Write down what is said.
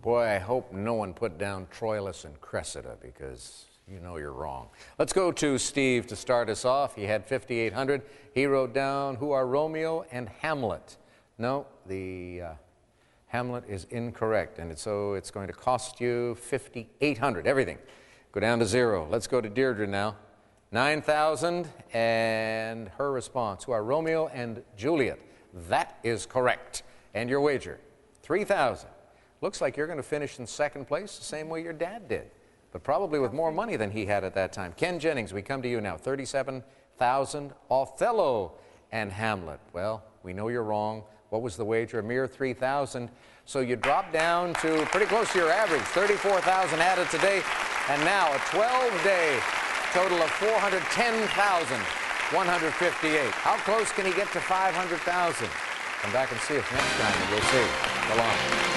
Boy, I hope no one put down Troilus and Cressida, because you know you're wrong. Let's go to Steve to start us off. He had 5,800. He wrote down, who are Romeo and Hamlet? No, the Hamlet is incorrect, and so it's going to cost you 5,800. Everything. Go down to 0. Let's go to Deirdre now. 9,000, and her response, who are Romeo and Juliet? That is correct. And your wager, 3,000. Looks like you're going to finish in second place the same way your dad did, but probably with more money than he had at that time. Ken Jennings, we come to you now. 37,000. Othello and Hamlet. Well, we know you're wrong. What was the wager? A mere 3,000. So you drop down to pretty close to your average. 34,000 added today, and now a 12-day total of 410,158. How close can he get to 500,000? Come back and see us next time, and we'll see. So long.